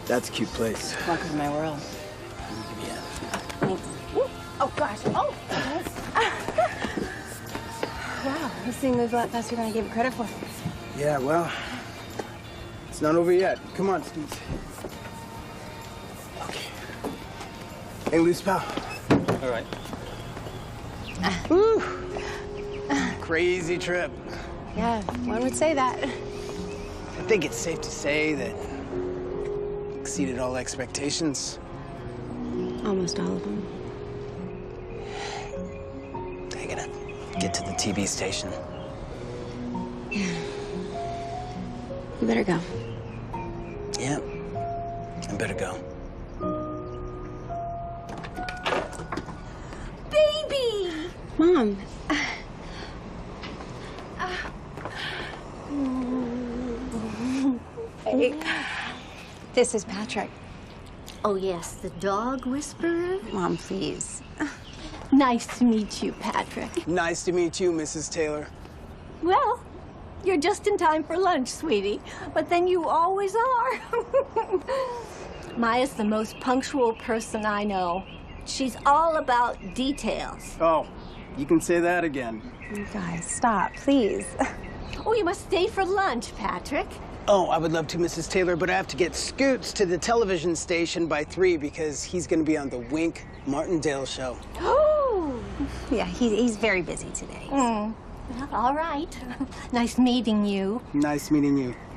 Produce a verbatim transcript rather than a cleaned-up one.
That's a cute place. Welcome to my world. Yeah. Thanks. Ooh. Oh, gosh. Oh, thanks. Wow, this thing moves a lot faster than I gave it credit for. Yeah, well, it's not over yet. Come on, Steve. Okay. Hey, loose pal. All right. Woo! Crazy trip. Yeah, one would say that. I think it's safe to say that exceeded all expectations. Almost all of them. I gotta get to the T V station. Yeah. You better go. Yeah, I better go. Baby! Mom. Hey. This is Patrick. Oh, yes, the dog whisperer. Mom, please. Nice to meet you, Patrick. Nice to meet you, Missus Taylor. Well, you're just in time for lunch, sweetie. But then you always are. Maya's the most punctual person I know. She's all about details. Oh, you can say that again. You guys, stop, please. Oh, you must stay for lunch, Patrick. Oh, I would love to, Missus Taylor, but I have to get Scoots to the television station by three because he's going to be on the Wink Martindale show. Oh! Yeah, he, he's very busy today. Mm. Well, all right. Nice meeting you. Nice meeting you.